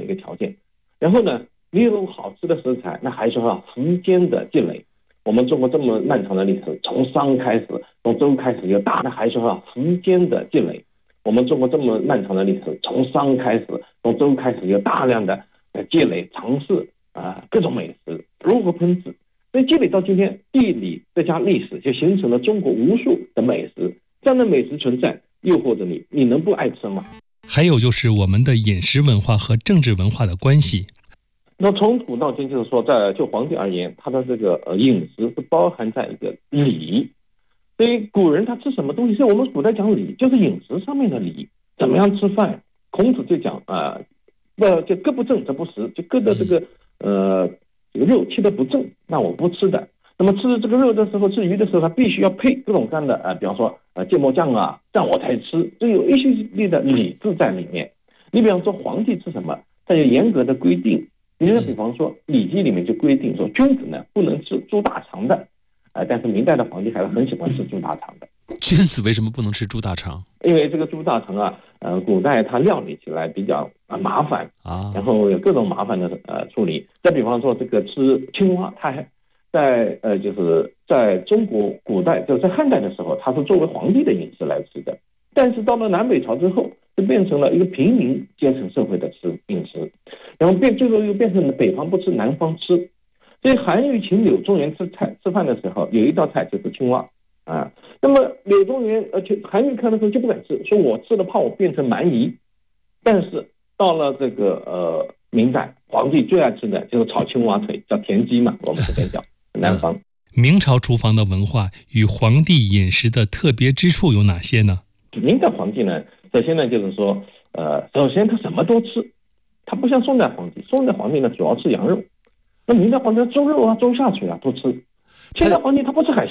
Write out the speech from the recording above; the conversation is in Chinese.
个条件。然后呢，你有好吃的食材，那还需要时间的积累。我们中国这么漫长的历史，从商开始，从周开始有大，那还需要时间的积累。我们中国这么漫长的历史，从商开始，从周开始有大量的积累，尝试各种美食如何烹制，所以积累到今天，地理再加历史，就形成了中国无数的美食。这样的美食存在，诱惑着你，你能不爱吃吗？ 还有就是我们的饮食文化和政治文化的关系。 那从古到今，就是说，就皇帝而言，他的这个饮食是包含在一个礼，所以古人他吃什么东西，所以我们古代讲礼，就是饮食上面的礼，怎么样吃饭。孔子就讲就各不正则不食，就各的这个这个肉切的不正，那我不吃的。那么吃这个肉的时候，吃鱼的时候，它必须要配各种各样的比方说芥末酱啊，这样我才吃，就有一系列的礼制在里面。你比方说皇帝吃什么，他有严格的规定。你就比方说《礼记》里面就规定说，君子呢不能吃猪大肠的，但是明代的皇帝还是很喜欢吃猪大肠的。 君子为什么不能吃猪大肠？ 因为这个猪大肠古代它料理起来比较麻烦啊，然后有各种麻烦的处理。再比方说这个吃青蛙，它还就是在中国古代，就在汉代的时候，它是作为皇帝的饮食来吃的。但是到了南北朝之后，就变成了一个平民阶层社会的饮食，然后最后又变成了北方不吃南方吃。所以韩愈请柳宗元吃饭的时候，有一道菜就是青蛙啊。那么柳宗元韩愈看的时候就不敢吃，说我吃了怕我变成蛮夷。但是到了这个明代，皇帝最爱吃的就是炒青蛙腿，叫田鸡嘛，我们这边叫南方。 明朝厨房的文化与皇帝饮食的特别之处有哪些呢？ 明代皇帝呢，首先呢就是说，首先他什么都吃，他不像宋代皇帝，宋代皇帝呢主要吃羊肉，那明代皇帝猪肉啊、猪下水啊都吃，清代皇帝他不吃海鲜。